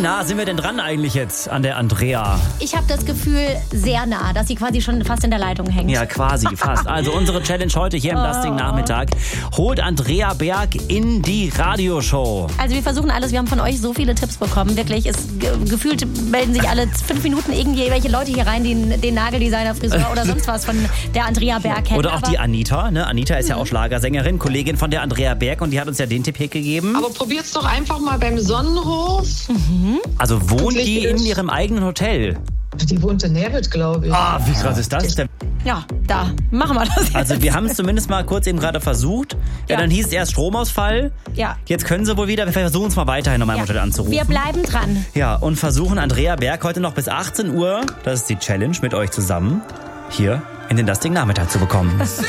nah sind wir denn dran eigentlich jetzt an der Andrea? Ich habe das Gefühl, sehr nah, dass sie quasi schon fast in der Leitung hängt. Ja, quasi, fast. Also unsere Challenge heute hier im Lustig-Nachmittag. Holt Andrea Berg in die Radioshow. Also wir versuchen alles, wir haben von euch so viele Tipps bekommen. Wirklich, gefühlt melden sich alle 5 Minuten irgendwelche Leute hier rein, die den Nageldesigner, Friseur oder sonst was von der Andrea Berg kennen. Oder auch die Anita. Ne? Anita ist ja auch Schlagersängerin, Kollegin von der Andrea Berg und die hat uns ja den Tipp hier gegeben. Aber probiert's doch einfach mal beim Sonnenhof. Also wohnt die in ihrem eigenen Hotel? Die wohnt in Nerwitt, glaube ich. Ah, wie krass ist das denn? Ja, da machen wir das jetzt. Also wir haben es zumindest mal kurz eben gerade versucht. Ja. Dann hieß es erst Stromausfall. Ja. Jetzt können sie wohl wieder. Wir versuchen es mal weiterhin nochmal im Hotel anzurufen. Wir bleiben dran. Ja, und versuchen Andrea Berg heute noch bis 18 Uhr, das ist die Challenge, mit euch zusammen hier in den Lustig-Nachmittag zu bekommen.